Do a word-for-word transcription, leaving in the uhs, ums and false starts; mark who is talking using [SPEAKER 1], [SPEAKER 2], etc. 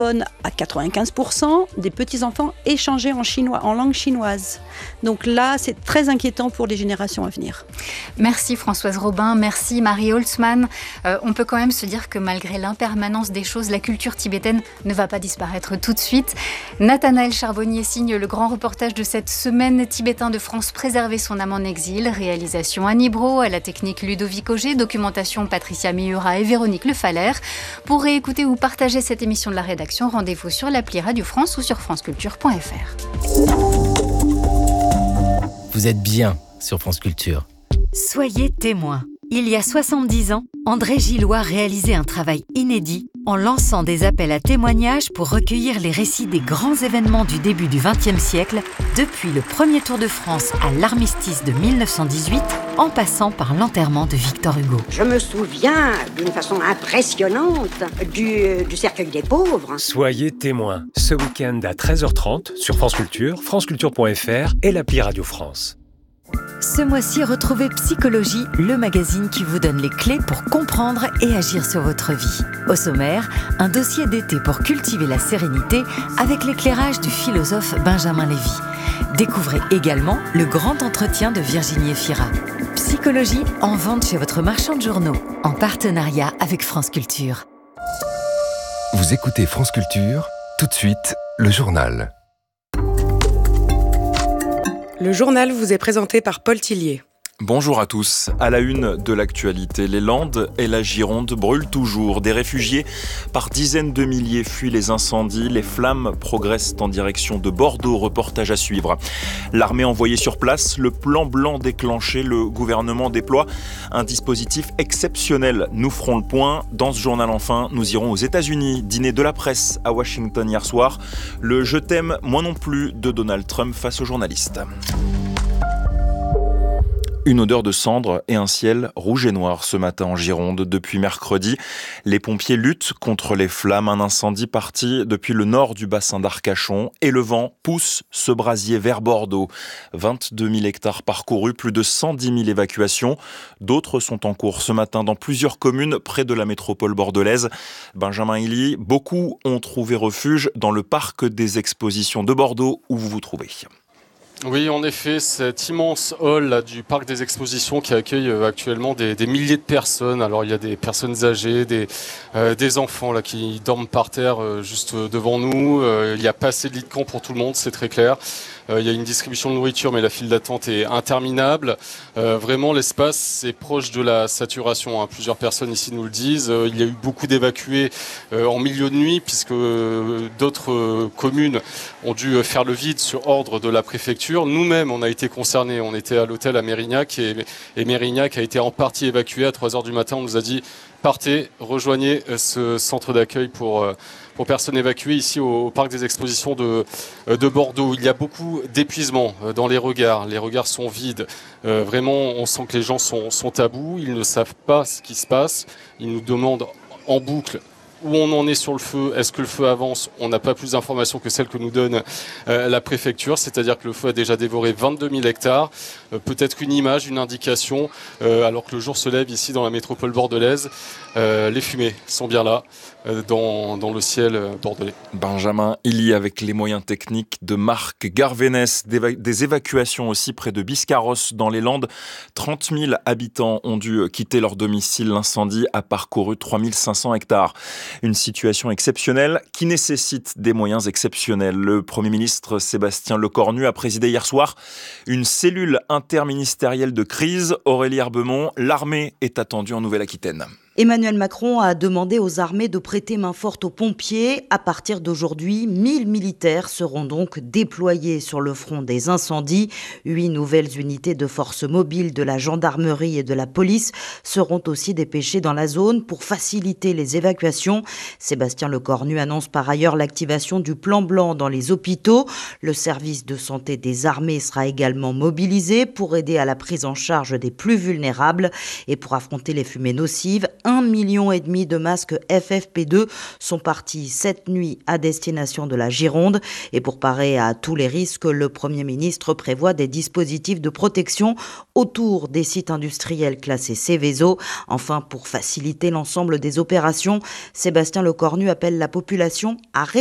[SPEAKER 1] À quatre-vingt-quinze pour cent des petits-enfants échangeaient en chinois, en langue chinoise. Donc là, c'est très inquiétant pour les générations à venir.
[SPEAKER 2] Merci Françoise Robin, merci Marie Holtzmann. Euh, on peut quand même se dire que malgré l'impermanence des choses, la culture tibétaine ne va pas disparaître tout de suite. Nathanaël Charbonnier signe le grand reportage de cette semaine tibétain de France, préserver son âme en exil. Réalisation Annie Brault, à la technique Ludovic Auger, documentation Patricia Miura et Véronique Le Faller. Pour réécouter ou partager cette émission de la rédaction, rendez-vous sur l'appli Radio France ou sur franceculture point f r.
[SPEAKER 3] Vous êtes bien sur France Culture.
[SPEAKER 4] Soyez témoins. Il y a soixante-dix ans, André Gillois réalisait un travail inédit en lançant des appels à témoignages pour recueillir les récits des grands événements du début du vingtième siècle, depuis le premier Tour de France à l'armistice de mille neuf cent dix-huit, en passant par l'enterrement de Victor Hugo.
[SPEAKER 5] Je me souviens d'une façon impressionnante du, du cercueil des pauvres.
[SPEAKER 6] Soyez témoins ce week-end à treize heures trente sur France Culture, franceculture point f r et l'appli Radio France.
[SPEAKER 4] Ce mois-ci, retrouvez Psychologie, le magazine qui vous donne les clés pour comprendre et agir sur votre vie. Au sommaire, un dossier d'été pour cultiver la sérénité avec l'éclairage du philosophe Benjamin Lévy. Découvrez également le grand entretien de Virginie Efira. Psychologie en vente chez votre marchand de journaux, en partenariat avec France Culture.
[SPEAKER 7] Vous écoutez France Culture, tout de suite, le journal.
[SPEAKER 8] Le journal vous est présenté par Paul Tillier.
[SPEAKER 9] Bonjour à tous. À la une de l'actualité, les Landes et la Gironde brûlent toujours. Des réfugiés par dizaines de milliers fuient les incendies. Les flammes progressent en direction de Bordeaux. Reportage à suivre. L'armée envoyée sur place, le plan blanc déclenché. Le gouvernement déploie un dispositif exceptionnel. Nous ferons le point. Dans ce journal, enfin, nous irons aux États-Unis. Dîner de la presse à Washington hier soir. Le « Je t'aime, moi non plus » de Donald Trump face aux journalistes. Une odeur de cendre et un ciel rouge et noir ce matin en Gironde. Depuis mercredi, les pompiers luttent contre les flammes. Un incendie parti depuis le nord du bassin d'Arcachon et le vent pousse ce brasier vers Bordeaux. vingt-deux mille hectares parcourus, plus de cent dix mille évacuations. D'autres sont en cours ce matin dans plusieurs communes près de la métropole bordelaise. Benjamin Hilly, beaucoup ont trouvé refuge dans le parc des expositions de Bordeaux où vous vous trouvez.
[SPEAKER 10] Oui, en effet, cet immense hall là, du parc des expositions qui accueille euh, actuellement des, des milliers de personnes. Alors il y a des personnes âgées, des, euh, des enfants là, qui dorment par terre euh, juste devant nous. Euh, il n'y a pas assez de lits de camp pour tout le monde, c'est très clair. Euh, il y a une distribution de nourriture, mais la file d'attente est interminable. Euh, vraiment, l'espace est proche de la saturation, hein. Plusieurs personnes ici nous le disent. Euh, il y a eu beaucoup d'évacués euh, en milieu de nuit, puisque euh, d'autres euh, communes ont dû faire le vide sur ordre de la préfecture. Nous-mêmes, on a été concernés. On était à l'hôtel à Mérignac et, et Mérignac a été en partie évacué à trois heures du matin. On nous a dit partez, rejoignez ce centre d'accueil pour, pour personnes évacuées ici au, au parc des expositions de, de Bordeaux. Il y a beaucoup d'épuisement dans les regards. Les regards sont vides. Euh, vraiment, on sent que les gens sont, sont à bout. Ils ne savent pas ce qui se passe. Ils nous demandent en boucle où on en est sur le feu, est-ce que le feu avance? On n'a pas plus d'informations que celles que nous donne euh, la préfecture, c'est-à-dire que le feu a déjà dévoré vingt-deux mille hectares, euh, peut-être une image, une indication, euh, alors que le jour se lève ici dans la métropole bordelaise. Euh, les fumées sont bien là, euh, dans, dans le ciel euh, bordelais.
[SPEAKER 9] Benjamin Hilly avec les moyens techniques de Marc Garvénès, d'éva- des évacuations aussi près de Biscarrosse dans les Landes. trente mille habitants ont dû quitter leur domicile. L'incendie a parcouru trois mille cinq cents hectares. Une situation exceptionnelle qui nécessite des moyens exceptionnels. Le Premier ministre Sébastien Lecornu a présidé hier soir une cellule interministérielle de crise. Aurélie Herbemont, l'armée est attendue en Nouvelle-Aquitaine.
[SPEAKER 11] Emmanuel Macron a demandé aux armées de prêter main forte aux pompiers. À partir d'aujourd'hui, mille militaires seront donc déployés sur le front des incendies. Huit nouvelles unités de forces mobiles de la gendarmerie et de la police seront aussi dépêchées dans la zone pour faciliter les évacuations. Sébastien Lecornu annonce par ailleurs l'activation du plan blanc dans les hôpitaux. Le service de santé des armées sera également mobilisé pour aider à la prise en charge des plus vulnérables et pour affronter les fumées nocives. un million et demi de masques F F P deux sont partis cette nuit à destination de la Gironde. Et pour parer à tous les risques, le Premier ministre prévoit des dispositifs de protection autour des sites industriels classés Seveso. Enfin, pour faciliter l'ensemble des opérations, Sébastien Lecornu appelle la population à